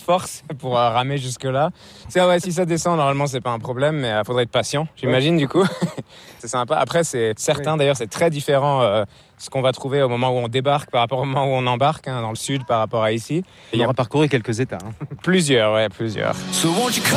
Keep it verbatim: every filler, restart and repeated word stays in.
force pour euh, ramer jusque-là. C'est, ouais, si ça descend, normalement, c'est pas un problème, mais il euh, faudrait être patient, j'imagine, ouais. Du coup. C'est sympa. Après, c'est certain, oui. D'ailleurs, c'est très différent euh, ce qu'on va trouver au moment où on débarque par rapport au moment où on embarque, hein, dans le sud par rapport à ici. Il y aura parcouru quelques états. Hein. Plusieurs, ouais, plusieurs. So